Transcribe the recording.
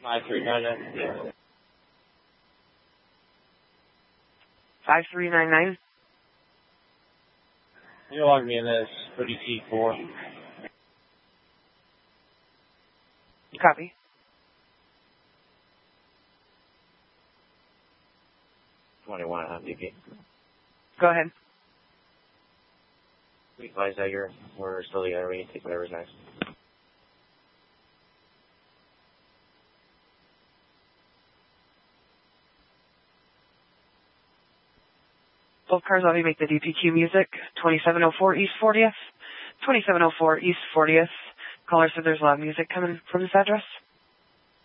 5399. 5399. You log me in as 30T4. Copy. On DP. Go ahead. We advise that we're still the enemy. Take whatever's next. Both cars let me make the DPQ music. 2704 East 40th. 2704 East 40th. Caller said there's loud music coming from this address.